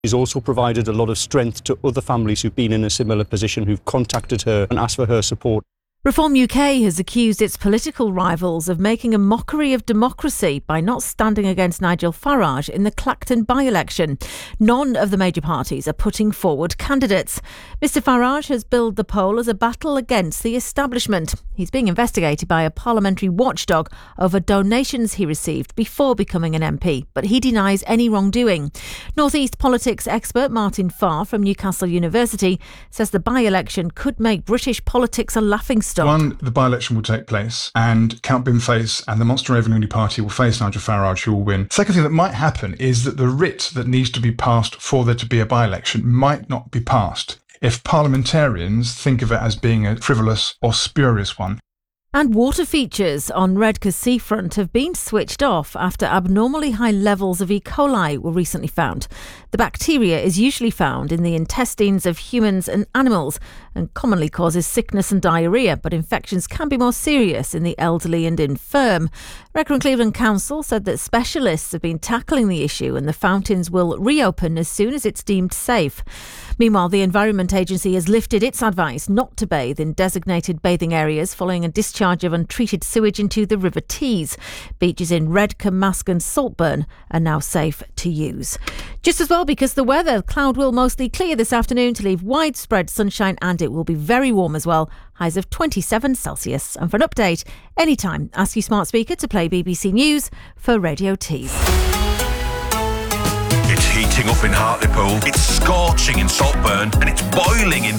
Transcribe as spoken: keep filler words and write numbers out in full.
She's also provided a lot of strength to other families who've been in a similar position, who've contacted her and asked for her support. Reform U K has accused its political rivals of making a mockery of democracy by not standing against Nigel Farage in the Clacton by-election. None of the major parties are putting forward candidates. Mister Farage has billed the poll as a battle against the establishment. He's being investigated by a parliamentary watchdog over donations he received before becoming an M P, but he denies any wrongdoing. North East politics expert Martin Farr from Newcastle University says the by-election could make British politics a laughingstock. One, the by-election will take place and Count Bin-Face and the Monster Raven Unity Party will face Nigel Farage, who will win. Second thing that might happen is that the writ that needs to be passed for there to be a by-election might not be passed if parliamentarians think of it as being a frivolous or spurious one. And water features on Redcar seafront have been switched off after abnormally high levels of E. coli were recently found. The bacteria is usually found in the intestines of humans and animals and commonly causes sickness and diarrhoea, but infections can be more serious in the elderly and infirm. Redcar and Cleveland Council said that specialists have been tackling the issue and the fountains will reopen as soon as it's deemed safe. Meanwhile, the Environment Agency has lifted its advice not to bathe in designated bathing areas following a discharge of untreated sewage into the River Tees. Beaches in Redcar, Mask and Saltburn are now safe to use. Just as well, because the weather, cloud will mostly clear this afternoon to leave widespread sunshine, and it will be very warm as well. Highs of twenty-seven Celsius. And for an update, anytime, ask your smart speaker to play B B C News for Radio Tees. It's heating up in Hartlepool, it's scorching in Saltburn, and it's boiling in